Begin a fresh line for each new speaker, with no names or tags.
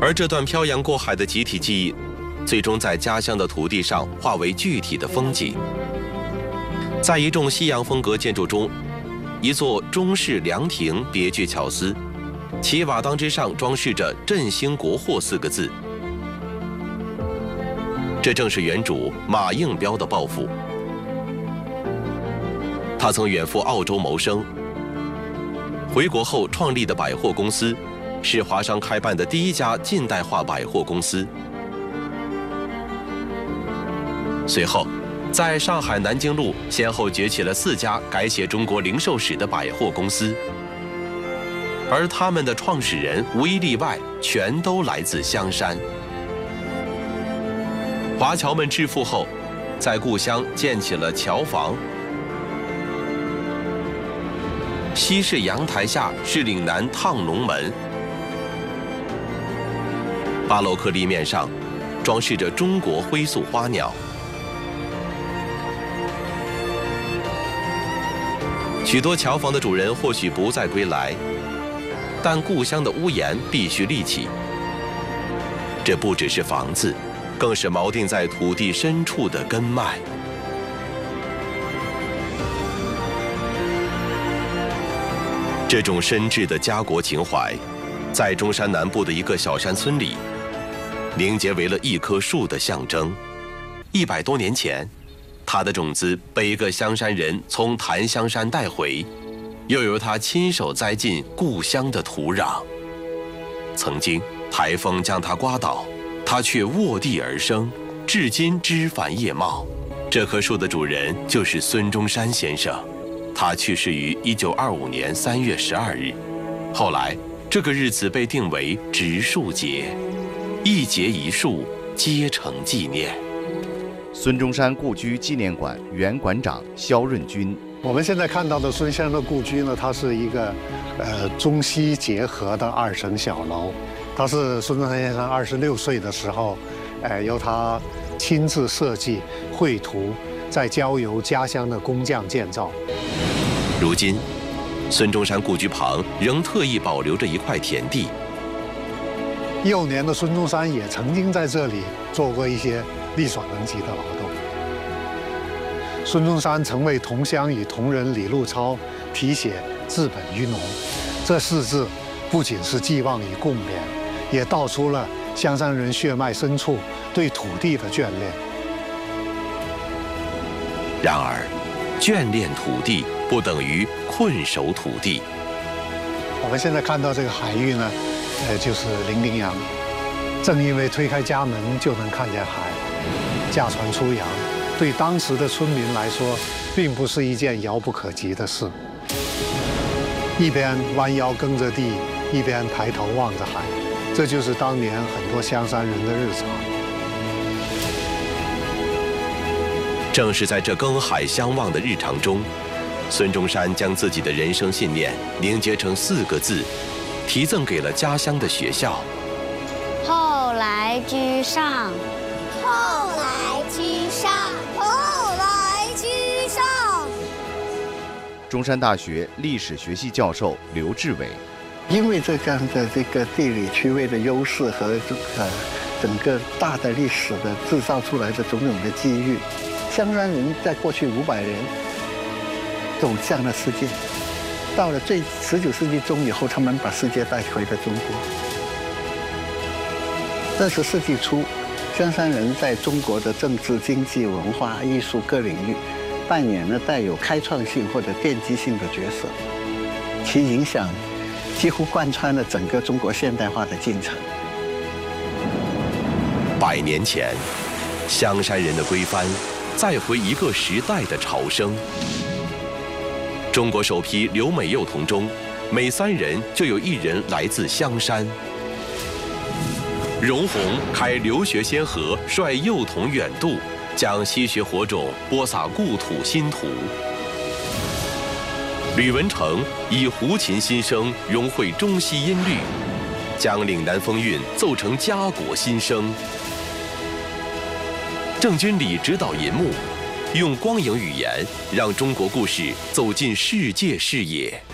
而这段漂洋过海的集体记忆，最终在家乡的土地上化为具体的风景。在一众西洋风格建筑中，一座中式凉亭别具巧思，其瓦当之上装饰着“振兴国货”4个字。这正是原主马应彪的抱负。他曾远赴澳洲谋生，回国后创立的百货公司，是华商开办的第一家近代化百货公司。随后，在上海南京路先后崛起了4家改写中国零售史的百货公司，而他们的创始人无一例外全都来自香山。华侨们致富后，在故乡建起了侨房。西式阳台下是岭南趟龙门，巴洛克立面上装饰着中国灰塑花鸟。许多侨房的主人或许不再归来，但故乡的屋檐必须立起。这不只是房子，更是锚定在土地深处的根脉。这种深挚的家国情怀，在中山南部的一个小山村里，凝结为了一棵树的象征。100多年前，它的种子被一个香山人从檀香山带回，又由他亲手栽进故乡的土壤。曾经台风将它刮倒，它却卧地而生，至今枝繁叶茂。这棵树的主人就是孙中山先生，他去世于1925年3月12日。后来，这个日子被定为植树节，一节一树，皆成纪念。
孙中山故居纪念馆原馆长肖润军。
我们现在看到的孙先生的故居呢，它是一个中西结合的2层小楼。它是孙中山先生26岁的时候，由他亲自设计、绘图，再交由家乡的工匠建造。
如今，孙中山故居旁仍特意保留着一块田地。
幼年的孙中山也曾经在这里做过一些力所能及的劳动。孙中山曾为同乡与同仁李路超题写“治本于农”，这4字不仅是寄望于共勉，也道出了香山人血脉深处对土地的眷恋。
然而，眷恋土地不等于困守土地。
我们现在看到这个海域呢，就是伶仃洋。正因为推开家门就能看见海，驾船出洋，对当时的村民来说，并不是一件遥不可及的事。一边弯腰耕着地，一边抬头望着海，这就是当年很多香山人的日常。
正是在这耕海相望的日常中，孙中山将自己的人生信念凝结成4个字，题赠给了家乡的学校。
后来居上，
后来居上，后来居上。
中山大学历史学系教授刘志伟。
因为这样的这个地理区位的优势和整个大的历史的制造出来的种种的机遇，香山人在过去500年走向了世界，到了19世纪中以后，他们把世界带回了中国。20世纪初，香山人在中国的政治、经济、文化、艺术各领域扮演了带有开创性或者奠基性的角色，其影响几乎贯穿了整个中国现代化的进程。
100年前，香山人的归帆，再回一个时代的朝生。中国首批留美幼童中，每3人就有1人来自香山。荣闳开留学先河，率幼童远渡，将西学火种播撒故土新土。吕文成以胡琴新声融汇中西音律，将岭南风韵奏成家国心声。郑君里指导银幕，用光影语言让中国故事走进世界视野。